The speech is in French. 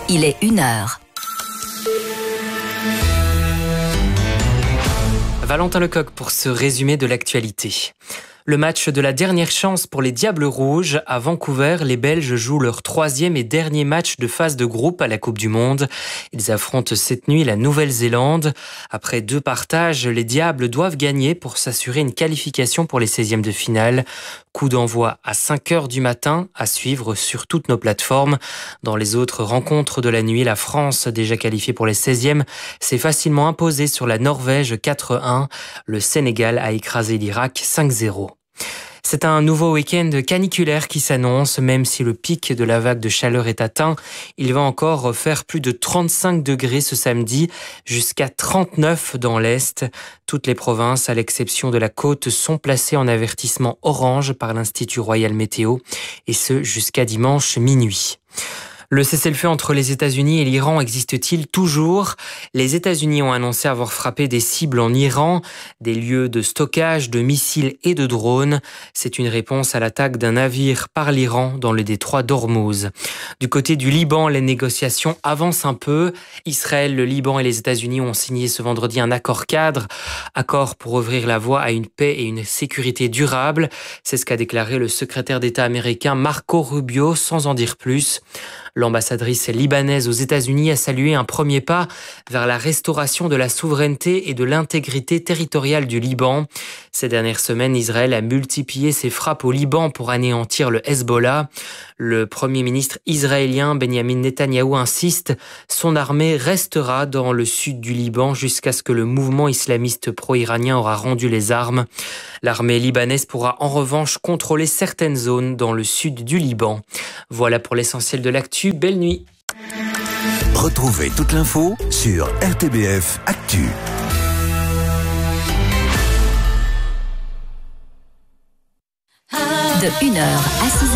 il est 1h. Valentin Lecoq pour ce résumé de l'actualité. Le match de la dernière chance pour les Diables Rouges. À Vancouver, les Belges jouent leur 3e et dernier match de phase de groupe à la Coupe du Monde. Ils affrontent cette nuit la Nouvelle-Zélande. Après 2 partages, les Diables doivent gagner pour s'assurer une qualification pour les 16e de finale. Coup d'envoi à 5h du matin, à suivre sur toutes nos plateformes. Dans les autres rencontres de la nuit, la France, déjà qualifiée pour les 16e, s'est facilement imposée sur la Norvège 4-1. Le Sénégal a écrasé l'Irak 5-0. C'est un nouveau week-end caniculaire qui s'annonce, même si le pic de la vague de chaleur est atteint. Il va encore faire plus de 35 degrés ce samedi, jusqu'à 39 dans l'Est. Toutes les provinces, à l'exception de la côte, sont placées en avertissement orange par l'Institut Royal Météo, et ce jusqu'à dimanche minuit. Le cessez-le-feu entre les États-Unis et l'Iran existe-t-il toujours ? Les États-Unis ont annoncé avoir frappé des cibles en Iran, des lieux de stockage de missiles et de drones. C'est une réponse à l'attaque d'un navire par l'Iran dans le détroit d'Ormuz. Du côté du Liban, les négociations avancent un peu. Israël, le Liban et les États-Unis ont signé ce vendredi un accord cadre. Accord pour ouvrir la voie à une paix et une sécurité durable. C'est ce qu'a déclaré le secrétaire d'État américain Marco Rubio, sans en dire plus. L'ambassadrice libanaise aux États-Unis a salué un premier pas vers la restauration de la souveraineté et de l'intégrité territoriale du Liban. Ces dernières semaines, Israël a multiplié ses frappes au Liban pour anéantir le Hezbollah. Le Premier ministre israélien Benjamin Netanyahou insiste, son armée restera dans le sud du Liban jusqu'à ce que le mouvement islamiste pro-iranien aura rendu les armes. L'armée libanaise pourra en revanche contrôler certaines zones dans le sud du Liban. Voilà pour l'essentiel de l'actu. Belle nuit. Retrouvez toute l'info sur RTBF Actu. De 1h à 6h.